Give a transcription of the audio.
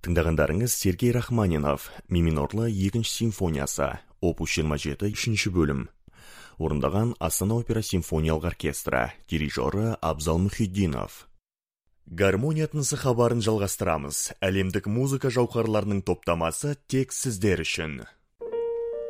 Тыңдағандарыңыз Сергей Рахманинов, ми минорлы 2-ші симфониясы, опус 27, 3-ші бөлім. Орындаған Астана опера симфониялық оркестрі, дирижері Абзал Мұхиддинов. Гармония тынысы хабарын жалғастырамыз. Әлемдік музыка жауһарларының топтамасы тек сіздер үшін.